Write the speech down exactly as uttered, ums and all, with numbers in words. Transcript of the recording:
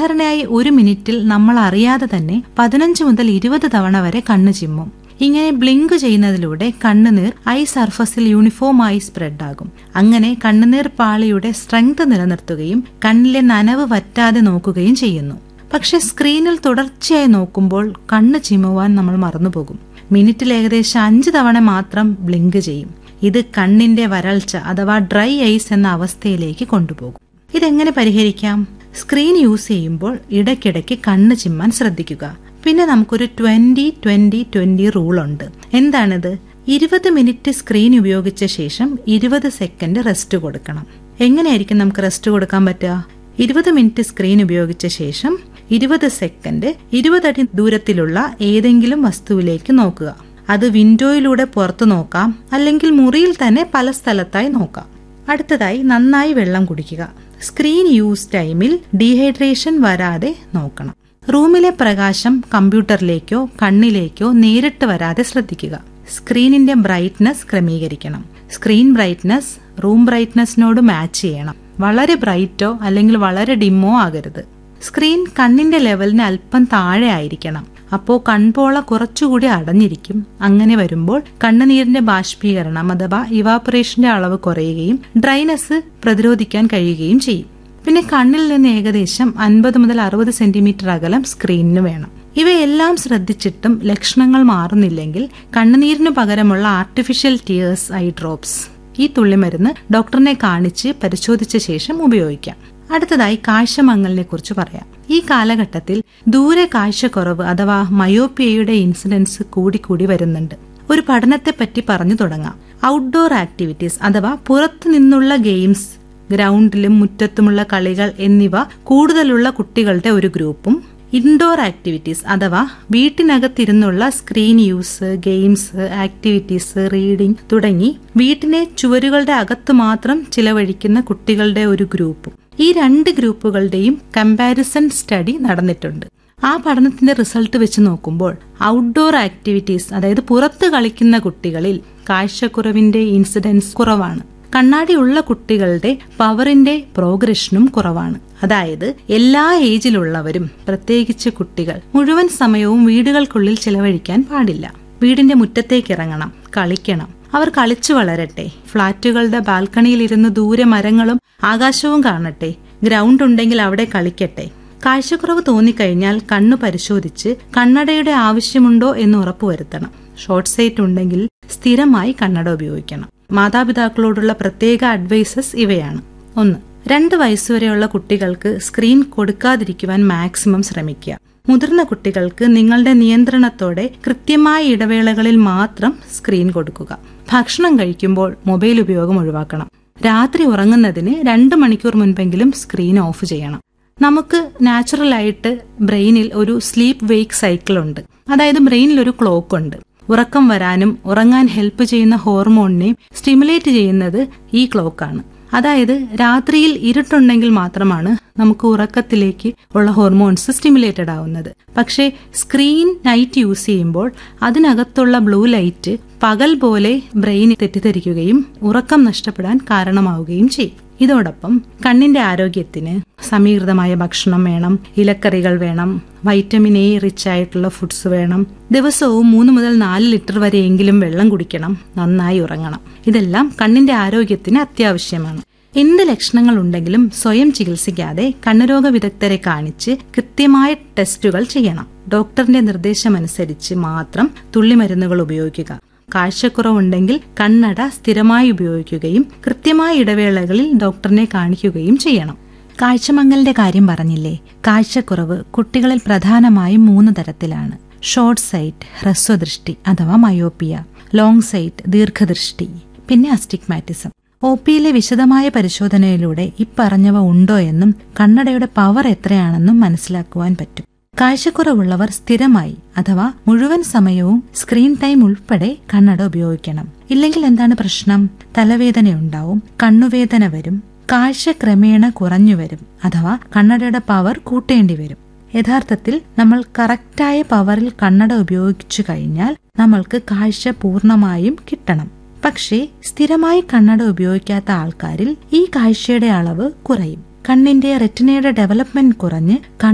സാധാരണയായി ഒരു മിനിറ്റിൽ നമ്മൾ അറിയാതെ തന്നെ പതിനഞ്ച് മുതൽ ഇരുപത് തവണ വരെ കണ്ണ് ചിമ്മും. ഇങ്ങനെ ബ്ലിങ്ക് ചെയ്യുന്നതിലൂടെ കണ്ണുനീർ ഐ സർഫസിൽ യൂണിഫോമായി സ്പ്രെഡ് ആകും. അങ്ങനെ കണ്ണുനീർ പാളിയുടെ സ്ട്രെങ്ത് നിലനിർത്തുകയും കണ്ണിലെ നനവ് വറ്റാതെ നോക്കുകയും ചെയ്യുന്നു. പക്ഷെ സ്ക്രീനിൽ തുടർച്ചയായി നോക്കുമ്പോൾ കണ്ണ് ചിമ്മുവാൻ നമ്മൾ മറന്നുപോകും. മിനിറ്റിൽ ഏകദേശം അഞ്ച് തവണ മാത്രം ബ്ലിങ്ക് ചെയ്യും. ഇത് കണ്ണിന്റെ വരൾച്ച അഥവാ ഡ്രൈ ഐസ് എന്ന അവസ്ഥയിലേക്ക് കൊണ്ടുപോകും. ഇതെങ്ങനെ പരിഹരിക്കാം? സ്ക്രീൻ യൂസ് ചെയ്യുമ്പോൾ ഇടയ്ക്കിടയ്ക്ക് കണ്ണ് ചിമ്മാൻ ശ്രദ്ധിക്കുക. പിന്നെ നമുക്കൊരു ട്വന്റി ട്വന്റി ട്വന്റി റൂൾ ഉണ്ട്. എന്താണിത്? ഇരുപത് മിനിറ്റ് സ്ക്രീൻ ഉപയോഗിച്ച ശേഷം ഇരുപത് സെക്കൻഡ് റെസ്റ്റ് കൊടുക്കണം. എങ്ങനെയായിരിക്കും നമുക്ക് റെസ്റ്റ് കൊടുക്കാൻ പറ്റുക? ഇരുപത് മിനിറ്റ് സ്ക്രീൻ ഉപയോഗിച്ച ശേഷം ഇരുപത് സെക്കൻഡ് ഇരുപതടി ദൂരത്തിലുള്ള ഏതെങ്കിലും വസ്തുവിലേക്ക് നോക്കുക. അത് വിൻഡോയിലൂടെ പുറത്തു നോക്കാം, അല്ലെങ്കിൽ മുറിയിൽ തന്നെ പല സ്ഥലത്തായി നോക്കാം. അടുത്തതായി നന്നായി വെള്ളം കുടിക്കുക. സ്ക്രീൻ യൂസ് ടൈമിൽ ഡീഹൈഡ്രേഷൻ വരാതെ നോക്കണം. റൂമിലെ പ്രകാശം കമ്പ്യൂട്ടറിലേക്കോ കണ്ണിലേക്കോ നേരിട്ട് വരാതെ ശ്രദ്ധിക്കുക. സ്ക്രീനിന്റെ brightness ക്രമീകരിക്കണം. Screen brightness room ബ്രൈറ്റ്നസിനോട് match ചെയ്യണം. വളരെ ബ്രൈറ്റോ അല്ലെങ്കിൽ വളരെ ഡിമ്മോ ആകരുത്. സ്ക്രീൻ കണ്ണിന്റെ ലെവലിന് അല്പം താഴെ ആയിരിക്കണം. അപ്പോൾ കൺപോള കുറച്ചുകൂടി അടഞ്ഞിരിക്കും. അങ്ങനെ വരുമ്പോൾ കണ്ണുനീരിന്റെ ബാഷ്പീകരണം അഥവാ ഇവാപറേഷന്റെ അളവ് കുറയുകയും ഡ്രൈനെസ് പ്രതിരോധിക്കാൻ കഴിയുകയും ചെയ്യും. പിന്നെ കണ്ണിൽ നിന്ന് ഏകദേശം അൻപത് മുതൽ അറുപത് സെന്റിമീറ്റർ അകലം സ്ക്രീനിന് വേണം. ഇവയെല്ലാം ശ്രദ്ധിച്ചിട്ടും ലക്ഷണങ്ങൾ മാറുന്നില്ലെങ്കിൽ കണ്ണുനീരിനു പകരമുള്ള ആർട്ടിഫിഷ്യൽ ടിയേഴ്സ് ഐ ഡ്രോപ്സ്, ഈ തുള്ളിമരുന്ന് ഡോക്ടറിനെ കാണിച്ച് പരിശോധിച്ച ശേഷം ഉപയോഗിക്കാം. അടുത്തതായി കാഴ്ചമങ്ങലിനെ കുറിച്ച് പറയാം. ഈ കാലഘട്ടത്തിൽ ദൂരെ കാഴ്ചക്കുറവ് അഥവാ മയോപ്പിയയുടെ ഇൻസിഡൻസ് കൂടിക്കൂടി വരുന്നുണ്ട്. ഒരു പഠനത്തെ പറ്റി പറഞ്ഞു തുടങ്ങാം. ഔട്ട്ഡോർ ആക്ടിവിറ്റീസ് അഥവാ പുറത്തു നിന്നുള്ള ഗെയിംസ്, ഗ്രൗണ്ടിലും മുറ്റത്തുമുള്ള കളികൾ എന്നിവ കൂടുതലുള്ള കുട്ടികളുടെ ഒരു ഗ്രൂപ്പും, ഇൻഡോർ ആക്ടിവിറ്റീസ് അഥവാ വീട്ടിനകത്തിരുന്നുള്ള screen use, games, activities, reading തുടങ്ങി വീട്ടിനെ ചുവരുകളുടെ അകത്ത് മാത്രം ചിലവഴിക്കുന്ന കുട്ടികളുടെ ഒരു ഗ്രൂപ്പും. ഈ രണ്ട് ഗ്രൂപ്പുകളുടെയും കമ്പാരിസൺ സ്റ്റഡി നടന്നിട്ടുണ്ട്. ആ പഠനത്തിന്റെ റിസൾട്ട് വെച്ച് നോക്കുമ്പോൾ ഔട്ട്ഡോർ ആക്ടിവിറ്റീസ് അതായത് പുറത്ത് കളിക്കുന്ന കുട്ടികളിൽ കാഴ്ചക്കുറവിന്റെ ഇൻസിഡൻസ് കുറവാണ്. കണ്ണാടിയുള്ള കുട്ടികളുടെ പവറിന്റെ പ്രോഗ്രഷനും കുറവാണ്. അതായത് എല്ലാ ഏജിലുള്ളവരും, പ്രത്യേകിച്ച് കുട്ടികൾ, മുഴുവൻ സമയവും വീടുകൾക്കുള്ളിൽ ചെലവഴിക്കാൻ പാടില്ല. വീടിന്റെ മുറ്റത്തേക്ക് ഇറങ്ങണം, കളിക്കണം. അവർ കളിച്ചു വളരട്ടെ. ഫ്ളാറ്റുകളുടെ ബാൽക്കണിയിലിരുന്ന് ദൂരെ മരങ്ങളും ആകാശവും കാണട്ടെ. ഗ്രൗണ്ട് ഉണ്ടെങ്കിൽ അവിടെ കളിക്കട്ടെ. കാഴ്ചക്കുറവ് തോന്നിക്കഴിഞ്ഞാൽ കണ്ണു പരിശോധിച്ച് കണ്ണടയുടെ ആവശ്യമുണ്ടോ എന്ന് ഉറപ്പുവരുത്തണം. ഷോർട്ട് സൈറ്റ് ഉണ്ടെങ്കിൽ സ്ഥിരമായി കണ്ണട ഉപയോഗിക്കണം. മാതാപിതാക്കളോടുള്ള പ്രത്യേക അഡ്വൈസസ് ഇവയാണ്. ഒന്ന്, രണ്ട് വയസ്സുവരെയുള്ള കുട്ടികൾക്ക് സ്ക്രീൻ കൊടുക്കാതിരിക്കുവാൻ മാക്സിമം ശ്രമിക്കുക. മുതിർന്ന കുട്ടികൾക്ക് നിങ്ങളുടെ നിയന്ത്രണത്തോടെ കൃത്യമായ ഇടവേളകളിൽ മാത്രം സ്ക്രീൻ കൊടുക്കുക. ഭക്ഷണം കഴിക്കുമ്പോൾ മൊബൈൽ ഉപയോഗം ഒഴിവാക്കണം. രാത്രി ഉറങ്ങുന്നതിന് രണ്ട് മണിക്കൂർ മുൻപെങ്കിലും സ്ക്രീൻ ഓഫ് ചെയ്യണം. നമുക്ക് നാച്ചുറലായിട്ട് ബ്രെയിനിൽ ഒരു സ്ലീപ്പ് വെയ്ക്ക് സൈക്കിൾ ഉണ്ട്. അതായത് ബ്രെയിനിൽ ഒരു ക്ലോക്ക് ഉണ്ട്. ഉറക്കം വരാനും ഉറങ്ങാൻ ഹെൽപ്പ് ചെയ്യുന്ന ഹോർമോണിനെ സ്റ്റിമുലേറ്റ് ചെയ്യുന്നത് ഈ ക്ലോക്കാണ്. അതായത് രാത്രിയിൽ ഇരുട്ടുണ്ടെങ്കിൽ മാത്രമാണ് നമുക്ക് ഉറക്കത്തിലേക്ക് ഉള്ള ഹോർമോൺസ് സ്റ്റിമുലേറ്റഡ് ആവുന്നത്. പക്ഷേ സ്ക്രീൻ നൈറ്റ് യൂസ് ചെയ്യുമ്പോൾ അതിനകത്തുള്ള ബ്ലൂ ലൈറ്റ് പകൽ പോലെ ബ്രെയിൻ തെറ്റിദ്ധരിക്കുകയും ഉറക്കം നഷ്ടപ്പെടാൻ കാരണമാവുകയും ചെയ്യും. ഇതോടൊപ്പം കണ്ണിന്റെ ആരോഗ്യത്തിന് സമീകൃതമായ ഭക്ഷണം വേണം, ഇലക്കറികൾ വേണം, വൈറ്റമിൻ എ റിച്ച് ആയിട്ടുള്ള ഫുഡ്സ് വേണം. ദിവസവും മൂന്ന് മുതൽ നാല് ലിറ്റർ വരെയെങ്കിലും വെള്ളം കുടിക്കണം, നന്നായി ഉറങ്ങണം. ഇതെല്ലാം കണ്ണിന്റെ ആരോഗ്യത്തിന് അത്യാവശ്യമാണ്. എന്ത് ലക്ഷണങ്ങൾ ഉണ്ടെങ്കിലും സ്വയം ചികിത്സിക്കാതെ കണ്ണുരോഗ വിദഗ്ധരെ കാണിച്ച് കൃത്യമായ ടെസ്റ്റുകൾ ചെയ്യണം. ഡോക്ടറിന്റെ നിർദ്ദേശമനുസരിച്ച് മാത്രം തുള്ളിമരുന്നുകൾ ഉപയോഗിക്കുക. കാഴ്ചക്കുറവുണ്ടെങ്കിൽ കണ്ണട സ്ഥിരമായി ഉപയോഗിക്കുകയും കൃത്യമായ ഇടവേളകളിൽ ഡോക്ടറിനെ കാണിക്കുകയും ചെയ്യണം. കാഴ്ചമങ്ങലിന്റെ കാര്യം പറഞ്ഞില്ലേ? കാഴ്ചക്കുറവ് കുട്ടികളിൽ പ്രധാനമായും മൂന്ന് തരത്തിലാണ്. ഷോർട്ട് സൈറ്റ്, ഹ്രസ്വദൃഷ്ടി അഥവാ മയോപ്പിയ, ലോങ് സൈറ്റ്, ദീർഘദൃഷ്ടി, പിന്നെ അസ്റ്റിഗ്മാറ്റിസം. ഒ പിയിലെ വിശദമായ പരിശോധനയിലൂടെ ഇപ്പറഞ്ഞവ ഉണ്ടോ എന്നും കണ്ണടയുടെ പവർ എത്രയാണെന്നും മനസ്സിലാക്കുവാൻ പറ്റും. കാഴ്ചക്കുറവുള്ളവർ സ്ഥിരമായി അഥവാ മുഴുവൻ സമയവും സ്ക്രീൻ ടൈം ഉൾപ്പെടെ കണ്ണട ഉപയോഗിക്കണം. ഇല്ലെങ്കിൽ എന്താണ് പ്രശ്നം? തലവേദനയുണ്ടാവും, കണ്ണുവേദന വരും, കാഴ്ച ക്രമേണ കുറഞ്ഞു വരും അഥവാ കണ്ണടയുടെ പവർ കൂട്ടേണ്ടി വരും. യഥാർത്ഥത്തിൽ നമ്മൾ കറക്റ്റായ പവറിൽ കണ്ണട ഉപയോഗിച്ചു കഴിഞ്ഞാൽ നമ്മൾക്ക് കാഴ്ച പൂർണ്ണമായും കിട്ടണം. പക്ഷേ സ്ഥിരമായി കണ്ണട ഉപയോഗിക്കാത്ത ആൾക്കാരിൽ ഈ കാഴ്ചയുടെ അളവ് കുറയും. കണ്ണിന്റെ റെറ്റിനയുടെ ഡെവലപ്മെന്റ് കുറഞ്ഞ്